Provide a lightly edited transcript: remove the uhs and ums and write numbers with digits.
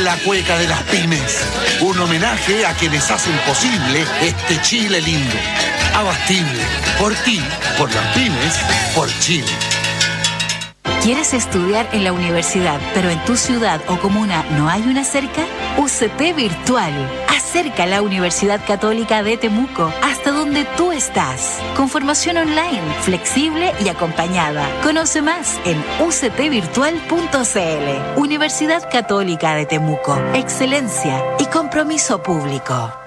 la cueca de las pymes. Un homenaje a quienes hacen posible este Chile lindo. Abastible. Por ti, por las pymes, por Chile. ¿Quieres estudiar en la universidad, pero en tu ciudad o comuna no hay una cerca? UCT Virtual. Acerca la Universidad Católica de Temuco hasta donde tú estás. Con formación online, flexible y acompañada. Conoce más en uctvirtual.cl. Universidad Católica de Temuco. Excelencia y compromiso público.